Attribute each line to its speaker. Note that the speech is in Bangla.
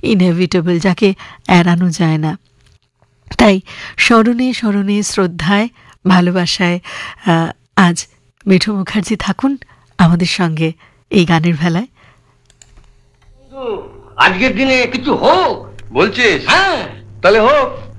Speaker 1: ইনএভিটেবল, যাকে এড়ানো যায় না। তাই স্মরণে স্মরণে, শ্রদ্ধায়, ভালোবাসায় আজ মিঠু মুখার্জি থাকুন আমাদের সঙ্গে এই গানের ভেলায়।
Speaker 2: আজকের দিনে কিছু হোক
Speaker 3: বলছিস?
Speaker 2: হ্যাঁ,
Speaker 3: তাহলে হোক।